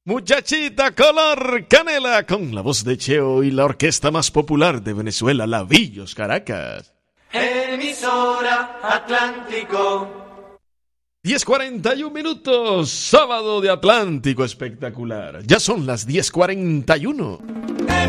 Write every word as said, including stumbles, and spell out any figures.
Muchachita color canela, con la voz de Cheo y la orquesta más popular de Venezuela, la Villos Caracas. Emisora Atlántico. diez cuarenta y uno minutos, sábado de Atlántico espectacular. Ya son las diez cuarenta y uno.